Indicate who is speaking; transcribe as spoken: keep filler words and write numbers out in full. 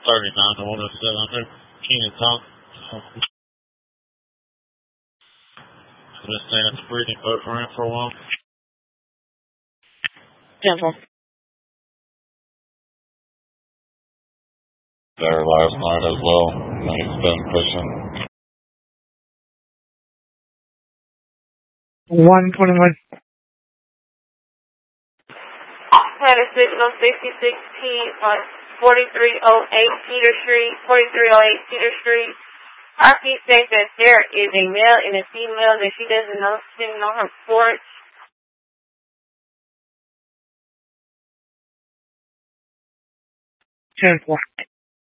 Speaker 1: thirty-nine to one oh seven. I know Keenan Thompson. I've been staying at the breeding boat around for a while.
Speaker 2: Gentle.
Speaker 1: There last night as well. He's been pushing.
Speaker 2: one twenty-one.
Speaker 3: Had a signal sixty-six P on forty-three oh eight Cedar Street, forty-three oh eight Cedar Street. R P says that there is a male and a female that she doesn't know sitting on her porch.
Speaker 2: ten four.